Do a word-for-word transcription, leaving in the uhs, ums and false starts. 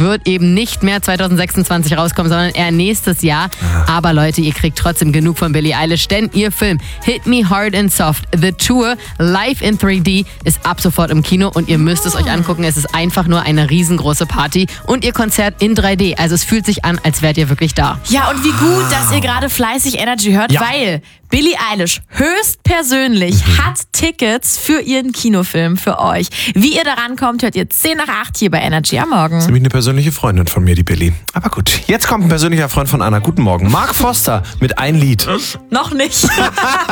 wird eben nicht mehr zwanzig sechsundzwanzig rauskommen, sondern eher nächstes Jahr. Aber Leute, ihr kriegt trotzdem genug von Billie Eilish, denn ihr Film Hit Me Hard and Soft, The Tour, live in drei D, ist ab sofort im Kino und ihr müsst es euch angucken. Es ist einfach nur eine riesengroße Party und ihr Konzert in drei D. Also es fühlt sich an, als wärt ihr wirklich da. Ja, und wie gut, dass ihr gerade fleißig Energy hört, Ja. weil Billie Eilish höchstpersönlich Mhm. hat Tickets für ihren Kinofilm für euch. Wie ihr da rankommt, hört ihr zehn nach acht hier bei Energy am Morgen. Nämlich eine persönliche Freundin von mir, die Billy. Aber gut, jetzt kommt ein persönlicher Freund von Anna. Guten Morgen. Mark Foster mit Ein Lied. Noch nicht.